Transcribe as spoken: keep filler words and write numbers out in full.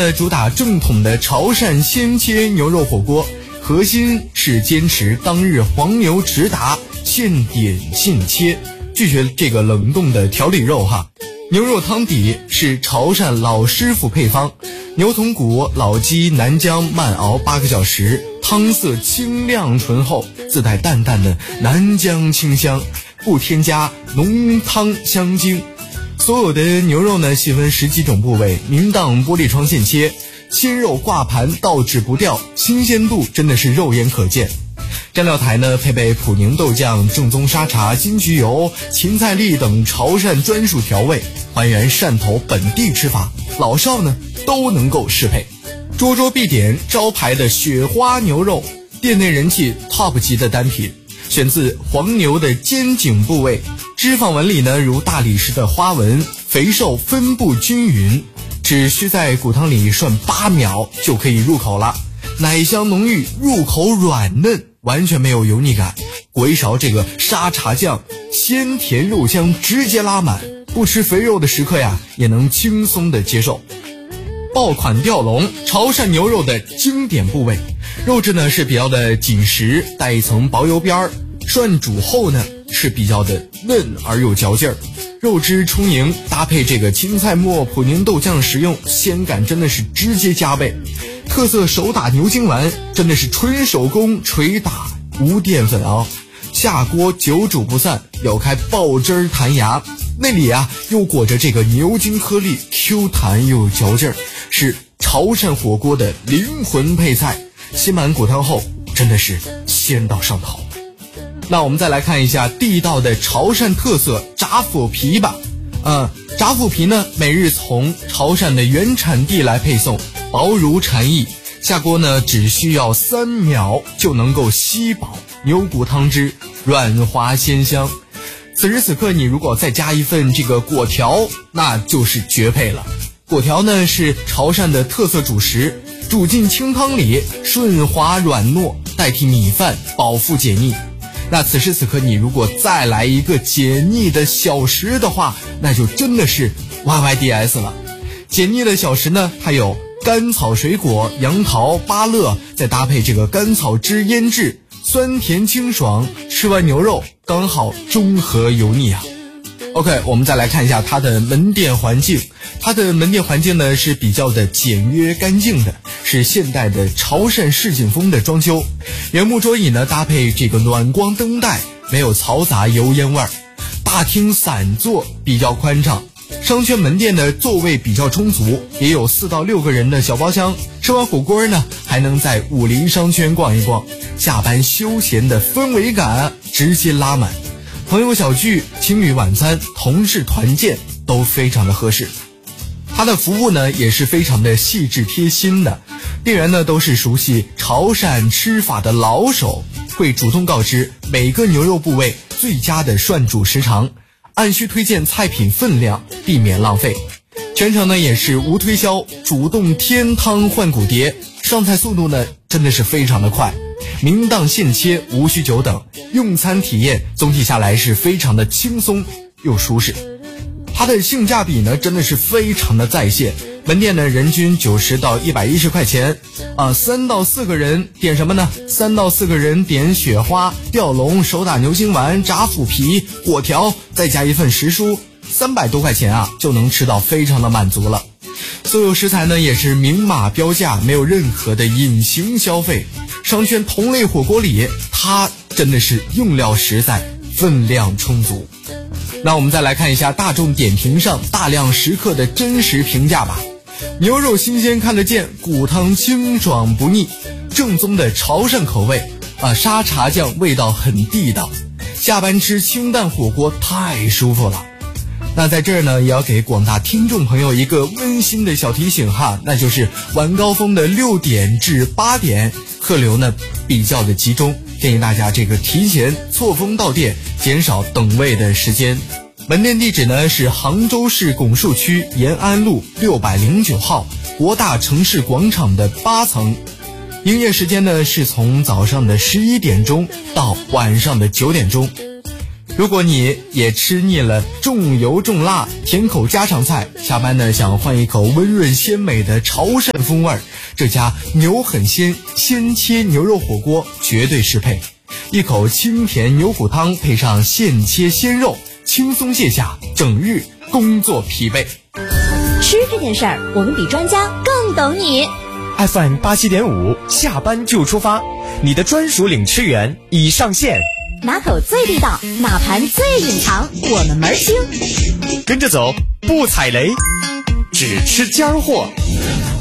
呢主打正统的潮汕鲜切牛肉火锅，核心是坚持当日黄牛直达，现点现切，拒绝这个冷冻的调理肉哈。牛肉汤底是潮汕老师傅配方，牛筒骨、老鸡、南姜慢熬八个小时，汤色清亮醇厚，自带淡淡的南姜清香，不添加浓汤香精。所有的牛肉呢细分十几种部位，明档玻璃窗现切，鲜肉挂盘倒置不掉，新鲜度真的是肉眼可见。蘸料台呢配备普宁豆酱、正宗沙茶、金桔油、芹菜粒等潮汕专属调味，还原汕头本地吃法，老少呢都能够适配。桌桌必点招牌的雪花牛肉，店内人气 top 级的单品，选自黄牛的肩颈部位，脂肪纹理呢如大理石的花纹，肥瘦分布均匀，只需在骨汤里涮八秒就可以入口了，奶香浓郁，入口软嫩，完全没有油腻感。裹一勺这个沙茶酱，鲜甜肉香直接拉满，不吃肥肉的食客呀也能轻松的接受。爆款吊龙，潮汕牛肉的经典部位，肉质呢是比较的紧实，带一层薄油边儿，涮煮后呢是比较的嫩而又嚼劲儿，肉汁充盈，搭配这个青菜末、普宁豆酱食用，鲜感真的是直接加倍。特色手打牛筋丸真的是纯手工捶打，无淀粉啊，下锅久煮不散，咬开爆汁儿弹牙，内里啊又裹着这个牛筋颗粒，Q 弹又嚼劲儿，是潮汕火锅的灵魂配菜。吸满骨汤后真的是鲜到上头。那我们再来看一下地道的潮汕特色炸腐皮吧。呃，炸腐皮呢每日从潮汕的原产地来配送，薄如蝉翼，下锅呢只需要三秒就能够吸饱牛骨汤汁，软滑鲜香。此时此刻你如果再加一份这个果条，那就是绝配了。果条呢是潮汕的特色主食，煮进清汤里，顺滑软糯，代替米饭，饱腹解腻。那此时此刻你如果再来一个解腻的小食的话，那就真的是 Y Y D S 了。解腻的小食呢还有甘草水果、杨桃、芭乐，再搭配这个甘草汁腌制，酸甜清爽，吃完牛肉刚好中和油腻啊。OK， 我们再来看一下它的门店环境。它的门店环境呢是比较的简约干净的，是现代的潮汕市井风的装修。原木桌椅呢搭配这个暖光灯带，没有嘈杂油烟味儿。大厅散坐比较宽敞，商圈门店的座位比较充足，也有四到六个人的小包厢。吃完火锅呢，还能在武林商圈逛一逛，下班休闲的氛围感直接拉满。朋友小聚、情侣晚餐、同事团建都非常的合适。它的服务呢也是非常的细致贴心的，店员呢都是熟悉潮汕吃法的老手，会主动告知每个牛肉部位最佳的涮煮时长，按需推荐菜品分量，避免浪费。全程呢也是无推销，主动添汤换骨碟，上菜速度呢真的是非常的快，明档现切，无需久等，用餐体验总体下来是非常的轻松又舒适。它的性价比呢真的是非常的在线，门店呢人均九十到一百一十块钱啊，三到四个人点什么呢？三到四个人点雪花、吊龙、手打牛筋丸、炸腐皮、果条，再加一份时蔬，三百多块钱啊就能吃到非常的满足了。所有食材呢也是明码标价，没有任何的隐形消费。商圈同类火锅里，它真的是用料实在，分量充足。那我们再来看一下大众点评上大量食客的真实评价吧。牛肉新鲜看得见，骨汤清爽不腻，正宗的潮汕口味啊，沙茶酱味道很地道，下班吃清淡火锅太舒服了。那在这儿呢也要给广大听众朋友一个温馨的小提醒哈，那就是晚高峰的六点至八点客流呢比较的集中，建议大家这个提前错峰到店，减少等位的时间。门店地址呢是杭州市拱墅区延安路六百零九号国大城市广场的八层，营业时间呢是从早上的十一点钟到晚上的九点钟。 如果你也吃腻了重油重辣甜口家常菜，下班呢想换一口温润鲜美的潮汕风味，这家牛很鲜鲜切牛肉火锅绝对适配。一口清甜牛骨汤配上现切鲜肉，轻松卸下整日工作疲惫。 吃这件事儿，我们比专家更懂你。 F M 八七点五，下班就出发，你的专属领吃员已上线。 哪口最地道，哪盘最隐藏，我们门儿清。 跟着走，不踩雷，只吃尖儿货。